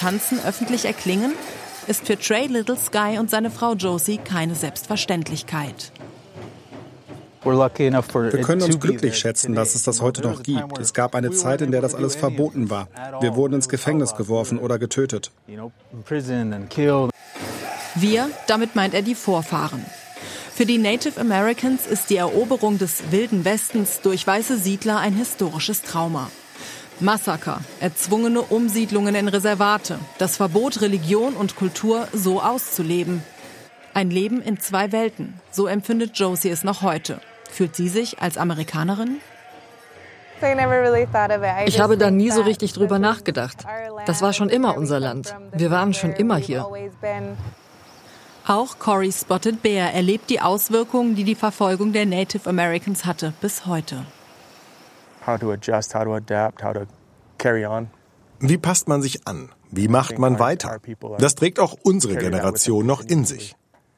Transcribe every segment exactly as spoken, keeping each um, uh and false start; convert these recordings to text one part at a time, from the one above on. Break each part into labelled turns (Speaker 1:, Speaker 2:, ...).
Speaker 1: Tanzen öffentlich erklingen, ist für Trey Little Sky und seine Frau Josie keine Selbstverständlichkeit.
Speaker 2: Wir können uns glücklich schätzen, dass es das heute noch gibt. Es gab eine Zeit, in der das alles verboten war. Wir wurden ins Gefängnis geworfen oder getötet.
Speaker 1: Wir, damit meint er die Vorfahren. Für die Native Americans ist die Eroberung des Wilden Westens durch weiße Siedler ein historisches Trauma. Massaker, erzwungene Umsiedlungen in Reservate, das Verbot, Religion und Kultur so auszuleben. Ein Leben in zwei Welten, so empfindet Josie es noch heute. Fühlt sie sich als Amerikanerin?
Speaker 3: Ich habe da nie so richtig drüber nachgedacht. Das war schon immer unser Land. Wir waren schon immer hier.
Speaker 1: Auch Corey Spotted Bear erlebt die Auswirkungen, die die Verfolgung der Native Americans hatte, bis heute.
Speaker 4: Wie passt man sich an? Wie macht man weiter? Das trägt auch unsere Generation noch in sich.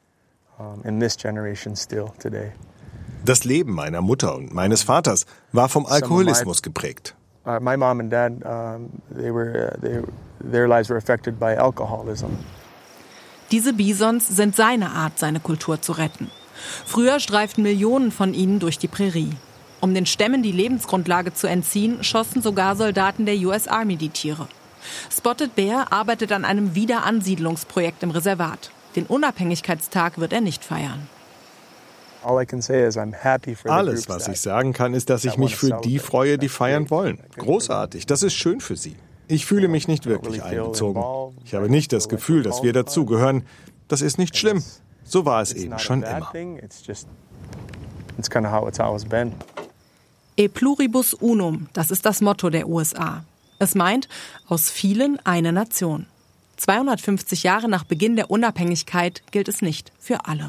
Speaker 4: Das Leben meiner Mutter und meines Vaters war vom Alkoholismus geprägt.
Speaker 1: Diese Bisons sind seine Art, seine Kultur zu retten. Früher streiften Millionen von ihnen durch die Prärie. Um den Stämmen die Lebensgrundlage zu entziehen, schossen sogar Soldaten der U S Army die Tiere. Spotted Bear arbeitet an einem Wiederansiedlungsprojekt im Reservat. Den Unabhängigkeitstag wird er nicht feiern.
Speaker 4: Alles, was ich sagen kann, ist, dass ich mich für die freue, die feiern wollen. Großartig, das ist schön für sie. Ich fühle mich nicht wirklich einbezogen. Ich habe nicht das Gefühl, dass wir dazugehören. Das ist nicht schlimm. So war es eben schon immer.
Speaker 1: E pluribus unum, das ist das Motto der U S A. Es meint, aus vielen eine Nation. zweihundertfünfzig Jahre nach Beginn der Unabhängigkeit gilt es nicht für alle.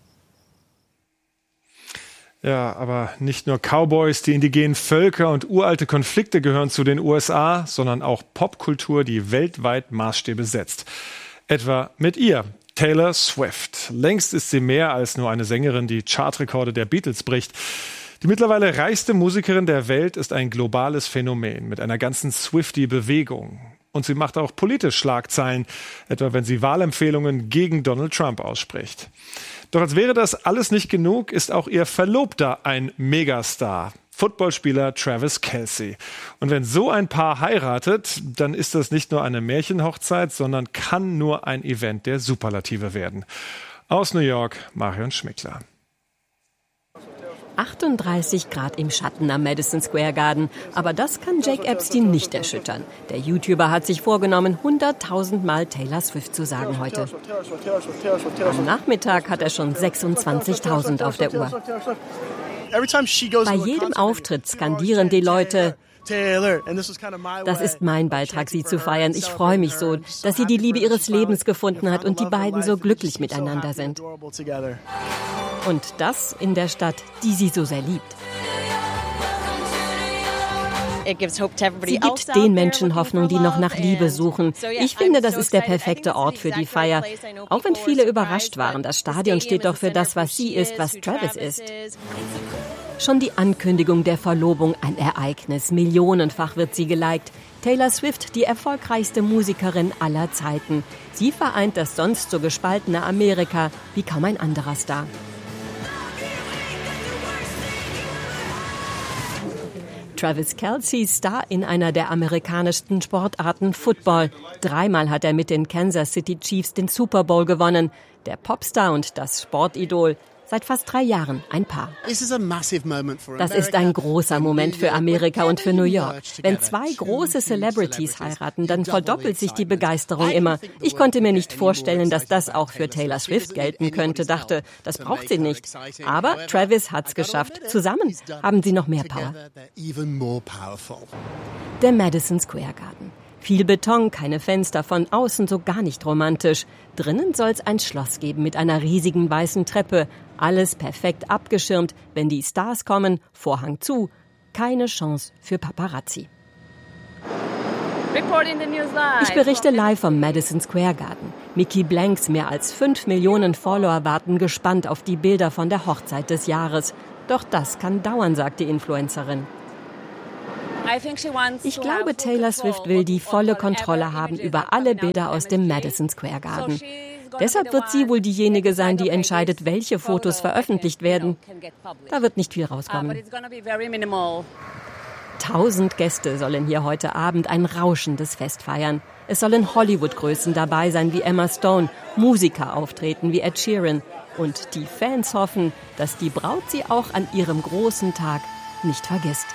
Speaker 5: Ja, aber nicht nur Cowboys, die indigenen Völker und uralte Konflikte gehören zu den U S A, sondern auch Popkultur, die weltweit Maßstäbe setzt. Etwa mit ihr, Taylor Swift. Längst ist sie mehr als nur eine Sängerin, die Chartrekorde der Beatles bricht. Die mittlerweile reichste Musikerin der Welt ist ein globales Phänomen mit einer ganzen Swiftie-Bewegung. Und sie macht auch politisch Schlagzeilen, etwa wenn sie Wahlempfehlungen gegen Donald Trump ausspricht. Doch als wäre das alles nicht genug, ist auch ihr Verlobter ein Megastar, Footballspieler Travis Kelce. Und wenn so ein Paar heiratet, dann ist das nicht nur eine Märchenhochzeit, sondern kann nur ein Event der Superlative werden. Aus New York, Marion Schmickler.
Speaker 6: achtunddreißig Grad im Schatten am Madison Square Garden. Aber das kann Jake Epstein nicht erschüttern. Der YouTuber hat sich vorgenommen, hunderttausend Mal Taylor Swift zu sagen heute. Am Nachmittag hat er schon sechsundzwanzigtausend auf der Uhr. Bei jedem Auftritt skandieren die Leute: Das ist mein Beitrag, sie zu feiern. Ich freue mich so, dass sie die Liebe ihres Lebens gefunden hat und die beiden so glücklich miteinander sind. Und das in der Stadt, die sie so sehr liebt. Sie gibt den Menschen Hoffnung, die noch nach Liebe suchen. Ich finde, das ist der perfekte Ort für die Feier. Auch wenn viele überrascht waren, das Stadion steht doch für das, was sie ist, was Travis ist. Schon die Ankündigung der Verlobung ein Ereignis. Millionenfach wird sie geliked. Taylor Swift, die erfolgreichste Musikerin aller Zeiten. Sie vereint das sonst so gespaltene Amerika wie kaum ein anderer Star. Travis Kelce, Star in einer der amerikanischsten Sportarten Football. Dreimal hat er mit den Kansas City Chiefs den Super Bowl gewonnen. Der Popstar und das Sportidol. Seit fast drei Jahren ein Paar. Das ist ein großer Moment für Amerika und für New York. Wenn zwei große Celebrities heiraten, dann verdoppelt sich die Begeisterung immer. Ich konnte mir nicht vorstellen, dass das auch für Taylor Swift gelten könnte, dachte, das braucht sie nicht. Aber Travis hat's geschafft. Zusammen haben sie noch mehr Power. Der Madison Square Garden. Viel Beton, keine Fenster, von außen so gar nicht romantisch. Drinnen soll es ein Schloss geben mit einer riesigen weißen Treppe. Alles perfekt abgeschirmt. Wenn die Stars kommen, Vorhang zu. Keine Chance für Paparazzi. Ich berichte live vom Madison Square Garden. Mickey Blanks mehr als fünf Millionen Follower warten gespannt auf die Bilder von der Hochzeit des Jahres. Doch das kann dauern, sagt die Influencerin. Ich glaube, Taylor Swift will die volle Kontrolle haben über alle Bilder aus dem Madison Square Garden. Deshalb wird sie wohl diejenige sein, die entscheidet, welche Fotos veröffentlicht werden. Da wird nicht viel rauskommen. Tausend Gäste sollen hier heute Abend ein rauschendes Fest feiern. Es sollen Hollywood-Größen dabei sein wie Emma Stone, Musiker auftreten wie Ed Sheeran. Und die Fans hoffen, dass die Braut sie auch an ihrem großen Tag nicht vergisst.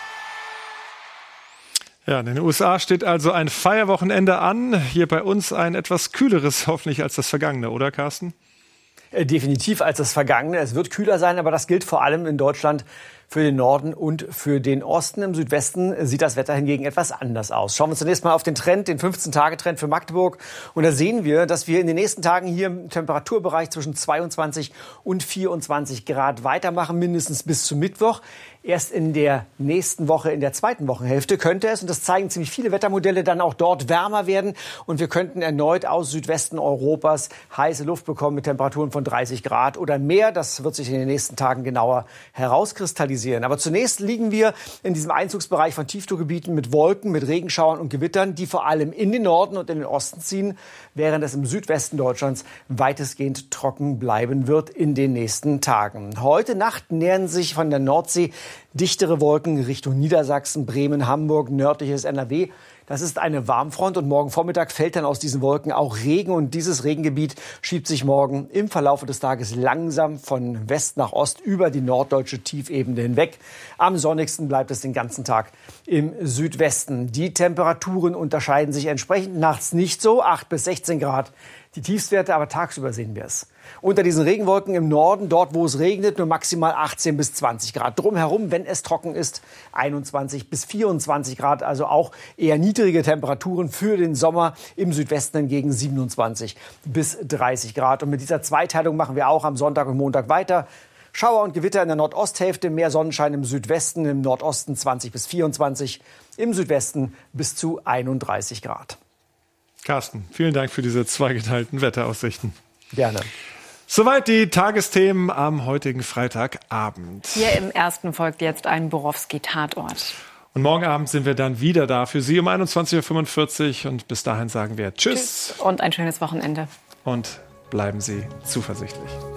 Speaker 5: Ja, in den U S A steht also ein Feierwochenende an. Hier bei uns ein etwas kühleres hoffentlich als das vergangene, oder Carsten?
Speaker 7: Definitiv als das vergangene. Es wird kühler sein, aber das gilt vor allem in Deutschland für den Norden und für den Osten. Im Südwesten sieht das Wetter hingegen etwas anders aus. Schauen wir zunächst mal auf den Trend, den fünfzehn-Tage-Trend für Magdeburg. Und da sehen wir, dass wir in den nächsten Tagen hier im Temperaturbereich zwischen zweiundzwanzig und vierundzwanzig Grad weitermachen, mindestens bis zum Mittwoch. Erst in der nächsten Woche, in der zweiten Wochenhälfte könnte es, und das zeigen ziemlich viele Wettermodelle, dann auch dort wärmer werden. Und wir könnten erneut aus Südwesten Europas heiße Luft bekommen mit Temperaturen von dreißig Grad oder mehr. Das wird sich in den nächsten Tagen genauer herauskristallisieren. Aber zunächst liegen wir in diesem Einzugsbereich von Tiefdruckgebieten mit Wolken, mit Regenschauern und Gewittern, die vor allem in den Norden und in den Osten ziehen, während es im Südwesten Deutschlands weitestgehend trocken bleiben wird in den nächsten Tagen. Heute Nacht nähern sich von der Nordsee dichtere Wolken Richtung Niedersachsen, Bremen, Hamburg, nördliches N R W. Das ist eine Warmfront und morgen Vormittag fällt dann aus diesen Wolken auch Regen. Und dieses Regengebiet schiebt sich morgen im Verlauf des Tages langsam von West nach Ost über die norddeutsche Tiefebene hinweg. Am sonnigsten bleibt es den ganzen Tag im Südwesten. Die Temperaturen unterscheiden sich entsprechend. Nachts nicht so, acht bis sechzehn Grad. Die Tiefstwerte, aber tagsüber sehen wir es. Unter diesen Regenwolken im Norden, dort wo es regnet, nur maximal achtzehn bis zwanzig Grad. Drumherum, wenn es trocken ist, einundzwanzig bis vierundzwanzig Grad. Also auch eher niedrige Temperaturen für den Sommer. Im Südwesten hingegen siebenundzwanzig bis dreißig Grad. Und mit dieser Zweiteilung machen wir auch am Sonntag und Montag weiter. Schauer und Gewitter in der Nordosthälfte, mehr Sonnenschein im Südwesten, im Nordosten zwanzig bis vierundzwanzig, im Südwesten bis zu einunddreißig Grad.
Speaker 5: Carsten, vielen Dank für diese zweigeteilten Wetteraussichten.
Speaker 7: Gerne.
Speaker 5: Soweit die Tagesthemen am heutigen Freitagabend.
Speaker 8: Hier im Ersten folgt jetzt ein Borowski-Tatort.
Speaker 5: Und morgen Abend sind wir dann wieder da für Sie um einundzwanzig Uhr fünfundvierzig. Und bis dahin sagen wir Tschüss.
Speaker 8: Tschüss und ein schönes Wochenende.
Speaker 5: Und bleiben Sie zuversichtlich.